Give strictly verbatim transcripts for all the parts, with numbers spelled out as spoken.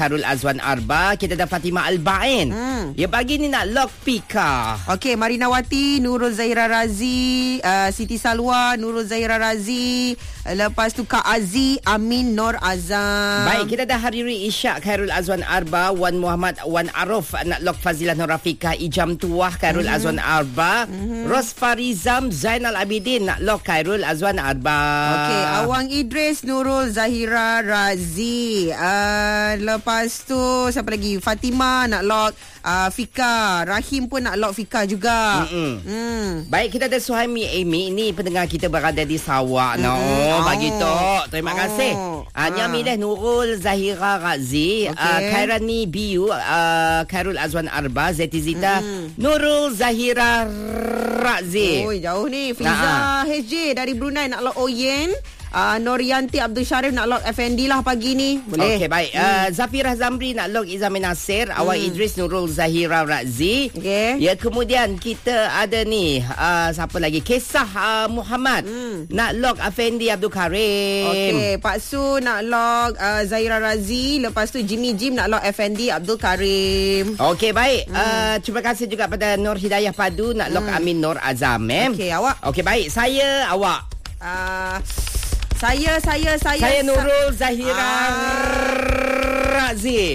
Khairul Azwan Arba. Kita ada Fatimah Al-Bain. Hmm. Ya, pagi ni nak lock Pika. Okey, Marinawati, Nurul Zahira Razi, uh, Siti Salwa, Nurul Zahira Razi, uh, lepas tu Kak Aziz, Amin Nur Azam. Baik, kita ada Hariri Ishak, Khairul Azwan Arba, Wan Muhammad, Wan Arif nak lock Fazilah Nur Rafika, Ijam Tuah, Khairul mm-hmm. Azwan Arba, mm-hmm. Rosfarizam, Zainal Abidin nak lock Khairul Azwan Arba. Okey, Awang Idris, Nurul Zahira Razi. Uh, lepas tu siapa lagi? Fatimah nak lock uh, Fika. Rahim pun nak lock Fika juga. Mm. Baik, kita ada Suhaimi Amy. Ini pendengar kita berada di Sarawak. Mm-hmm. No, oh. bagi tok. Terima oh. kasih. Uh, Nyami dah Nurul Zahira Razi, okay. uh, Khairani Biu, uh, Khairul Azwan Arba, Zeti Zita, mm. Nurul Zahira Razi. Oh, jauh ni. Fiza H J dari Brunei nak lock Oyen. Uh, Norianti Abdul Syarif nak lock F N D lah pagi ni. Boleh. Okey, baik. Hmm. Uh, Zafirah Zamri nak lock Izamin Nasir. Hmm. Awang Idris, Nurul Zahira Razi. Okey. Ya, kemudian kita ada ni. Uh, siapa lagi? Kesah uh, Muhammad. Hmm. Nak lock F N D Abdul Karim. Okey. Pak Su nak lock uh, Zahira Razi. Lepas tu Jimmy Jim nak lock F N D Abdul Karim. Okey, baik. Hmm. Uh, terima kasih juga pada Nur Hidayah Padu. Nak lock hmm. Amin Nur Azam. Eh? Okey, awak. Okey, baik. Saya, awak. Uh, Saya, saya, saya. Saya Nurul Zahira ah. Razi.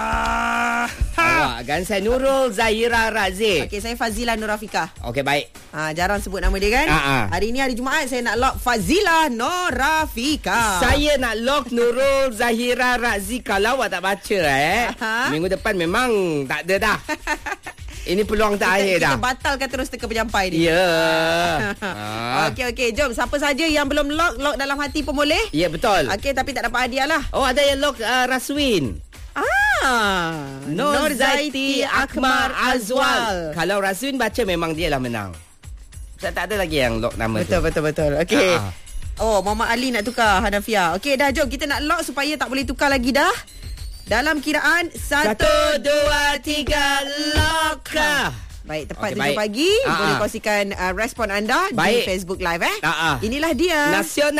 Ah. Awak kan? Saya Nurul Zahira Razi. Okey, saya Fazilah Nur Rafika. Okey, baik. Ah, jarang sebut nama dia kan? Ah, ah. Hari ni hari Jumaat saya nak lock Fazilah Nur Rafika. Saya nak lock Nurul Zahira Razi. Kalau awak tak baca eh. Aha. Minggu depan memang tak ada dah. Ini peluang terakhir dah. Kita batalkan terus teka penyampai ni. Ya. Yeah. Okey, okey. Jom. Siapa saja yang belum lock, lock dalam hati pun boleh. Ya, yeah, betul. Okey, tapi tak dapat hadiah lah. Oh, ada yang lock uh, Raswin. Ah. Nur Zaiti Akmal Azwal. Kalau Raswin baca memang dia lah menang. Tak, tak ada lagi yang lock nama betul, tu. Betul, betul, betul. Okey. Ah. Oh, Muhammad Ali nak tukar Hanafia. Okey, dah jom. Kita nak lock supaya tak boleh tukar lagi dah. Dalam kiraan Satu, dua, tiga, lock. Baik, tepat tujuh pagi. Aa. Boleh kongsikan uh, respon anda baik. Di Facebook Live eh. Aa. Inilah dia Nasional.